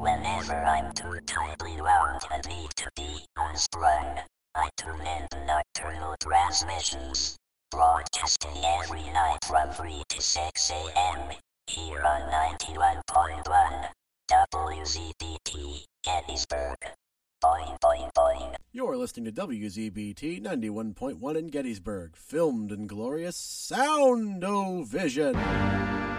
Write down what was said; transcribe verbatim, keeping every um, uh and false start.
Whenever I'm too tightly wound and need to be unsprung, I tune in to Nocturnal Transmissions, broadcasting every night from three to six a.m. here on ninety-one point one W Z B T Gettysburg. Boing, boing, boing. You're listening to W Z B T ninety-one point one in Gettysburg, filmed in glorious Sound-O-Vision.